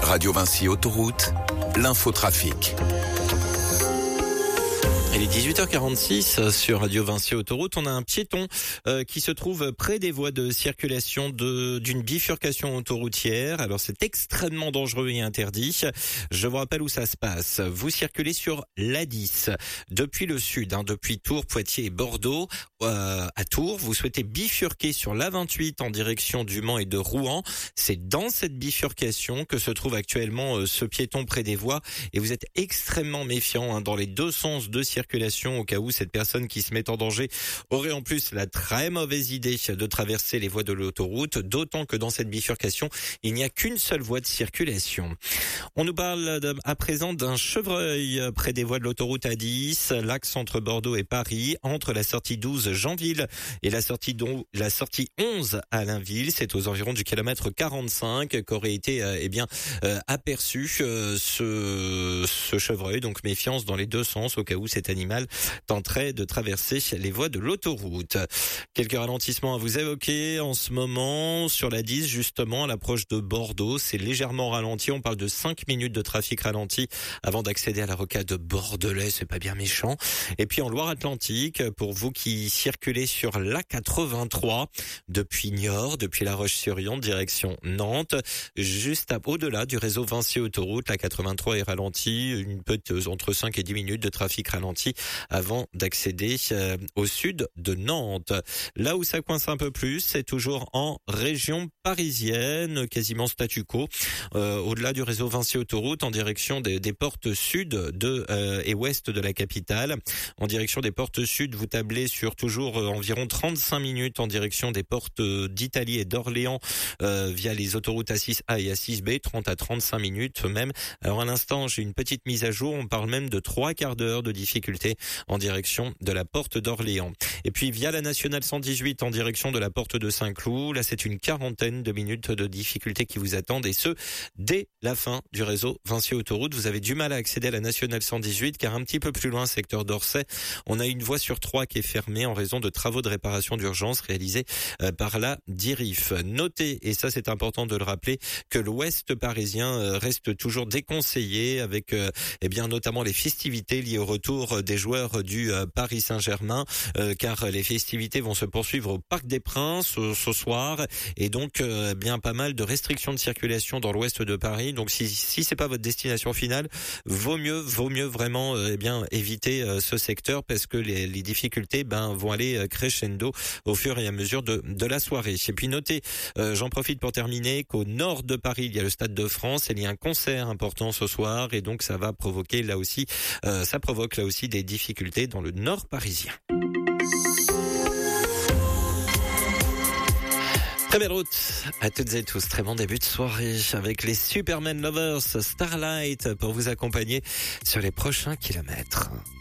Radio Vinci Autoroute, l'infotrafic. Il est 18h46 sur Radio Vinci Autoroute. On a un piéton qui se trouve près des voies de circulation d'une bifurcation autoroutière. Alors c'est extrêmement dangereux et interdit. Je vous rappelle où ça se passe. Vous circulez sur l'A10 depuis le sud, depuis Tours, Poitiers et Bordeaux. À Tours, vous souhaitez bifurquer sur l'A28 en direction du Mans et de Rouen. C'est dans cette bifurcation que se trouve actuellement ce piéton près des voies et vous êtes extrêmement méfiant dans les deux sens de circulation au cas où cette personne qui se met en danger aurait en plus la très mauvaise idée de traverser les voies de l'autoroute, d'autant que dans cette bifurcation, il n'y a qu'une seule voie de circulation. On nous parle à présent d'un chevreuil près des voies de l'autoroute A10, l'axe entre Bordeaux et Paris, entre la sortie 12 Jeanville et la sortie 11 Allainville. C'est aux environs du kilomètre 45 qu'aurait été aperçu ce chevreuil. Donc méfiance dans les deux sens au cas où cet animal tenterait de traverser les voies de l'autoroute. Quelques ralentissements à vous évoquer en ce moment sur la 10 justement à l'approche de Bordeaux. C'est légèrement ralenti. On parle de 5 minutes de trafic ralenti avant d'accéder à la rocade bordelais. C'est pas bien méchant. Et puis en Loire-Atlantique, pour vous qui circulez sur l'A83 depuis Niort, depuis La Roche-sur-Yon, direction Nantes, juste au-delà du réseau Vinci Autoroute, l'A83 est ralenti. Une petite entre 5 et 10 minutes de trafic ralenti avant d'accéder au sud de Nantes. Là où ça coince un peu plus, c'est toujours en région parisienne, quasiment statu quo, au-delà du réseau Vinci Autoroute, en direction des portes sud et ouest de la capitale. En direction des portes sud, vous tablez sur toujours environ 35 minutes en direction des portes d'Italie et d'Orléans via les autoroutes A6A et A6B, 30 à 35 minutes même. Alors à l'instant, j'ai une petite mise à jour, on parle même de 3 quarts d'heure de difficulté en direction de la porte d'Orléans. Et puis via la nationale 118 en direction de la porte de Saint-Cloud, là c'est une quarantaine de minutes de difficulté qui vous attendent et ce, dès la fin du réseau Vinci Autoroute. Vous avez du mal à accéder à la nationale 118 car un petit peu plus loin, secteur d'Orsay, on a une voie sur 3 qui est fermée en raison de travaux de réparation d'urgence réalisés par la DIRIF. Notez, et ça c'est important de le rappeler, que l'ouest parisien reste toujours déconseillé avec notamment les festivités liées au retour des joueurs du Paris Saint-Germain, car les festivités vont se poursuivre au Parc des Princes ce soir et donc pas mal de restrictions de circulation dans l'ouest de Paris. Donc si c'est pas votre destination finale, vaut mieux vraiment éviter ce secteur parce que les difficultés vont aller crescendo au fur et à mesure de la soirée. Et puis notez, j'en profite pour terminer, qu'au nord de Paris, il y a le Stade de France et il y a un concert important ce soir et donc ça provoque là aussi des difficultés dans le nord parisien. Très belle route à toutes et tous. Très bon début de soirée avec les Superman Lovers Starlight pour vous accompagner sur les prochains kilomètres.